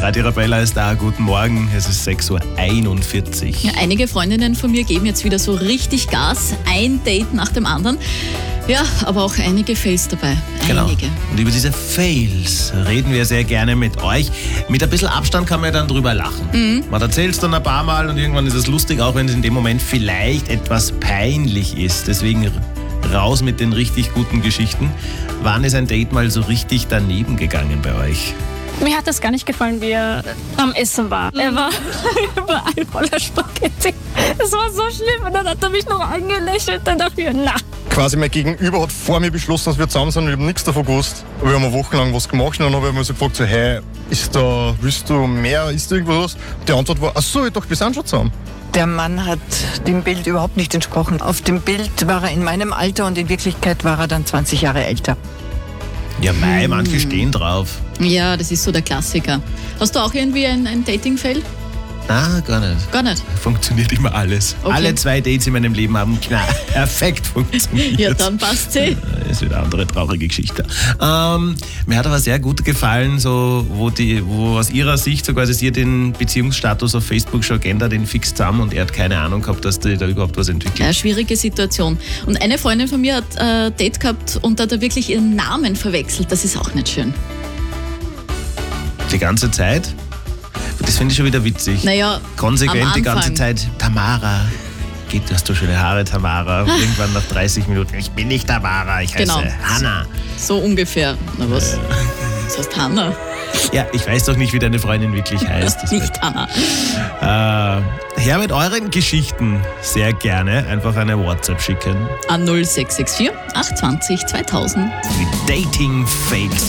Kathi Rabella ist da. Guten Morgen, es ist 6.41 Uhr. Ja, einige Freundinnen von mir geben jetzt wieder so richtig Gas, ein Date nach dem anderen. Ja, aber auch einige Fails dabei. Genau. Einige. Und über diese Fails reden wir sehr gerne mit euch. Mit ein bisschen Abstand kann man ja dann drüber lachen. Man erzählt es dann ein paar Mal und irgendwann ist es lustig, auch wenn es in dem Moment vielleicht etwas peinlich ist. Deswegen raus mit den richtig guten Geschichten. Wann ist ein Date mal so richtig daneben gegangen bei euch? Mir hat das gar nicht gefallen, wie er am Essen war. Er war überall voller Spaghetti. Es war so schlimm und dann hat er mich noch angelächelt und dafür, na. Quasi mein Gegenüber hat vor mir beschlossen, dass wir zusammen sind und ich habe nichts davon gewusst. Wir haben wochenlang was gemacht und dann habe ich mir so gefragt, so, hey, willst du mehr, ist da irgendwas? Die Antwort war, ach so, ich dachte, wir sind schon zusammen. Der Mann hat dem Bild überhaupt nicht entsprochen. Auf dem Bild war er in meinem Alter und in Wirklichkeit war er dann 20 Jahre älter. Ja, manche stehen drauf. Ja, das ist so der Klassiker. Hast du auch irgendwie ein Dating-Fail? Na, gar nicht. Gar nicht? Funktioniert immer alles. Okay. Alle 2 Dates in meinem Leben haben perfekt funktioniert. Ja, dann passt sie. Das ist wieder eine andere traurige Geschichte. Mir hat aber sehr gut gefallen, so, wo aus ihrer Sicht, so quasi sie hat den Beziehungsstatus auf Facebook schon geändert, den fix zusammen und er hat keine Ahnung gehabt, dass da überhaupt was entwickelt. Ja, schwierige Situation. Und eine Freundin von mir hat ein Date gehabt und hat da wirklich ihren Namen verwechselt. Das ist auch nicht schön. Die ganze Zeit? Das finde ich schon wieder witzig. Naja, konsequent am die ganze Anfang. Zeit. Tamara. Du hast so schöne Haare, Tamara. Und irgendwann nach 30 Minuten, ich bin nicht Tamara, ich heiße Genau. Hanna. So ungefähr. Na was? Das heißt Hanna, Ja, ich weiß doch nicht, wie deine Freundin wirklich heißt. Das nicht Hanna. her mit euren Geschichten sehr gerne. Einfach eine WhatsApp schicken. An 0664 820 2000. Die Dating-Fails.